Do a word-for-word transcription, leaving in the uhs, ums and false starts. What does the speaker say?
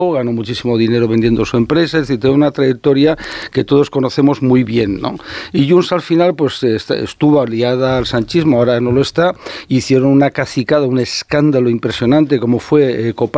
ganó muchísimo dinero vendiendo su empresa, es decir, tiene una trayectoria que todos conocemos muy bien, ¿no? Y Junts al final pues estuvo aliada al sanchismo, ahora no lo está, hicieron una cacicada, un escándalo impresionante como fue eh, Copasa,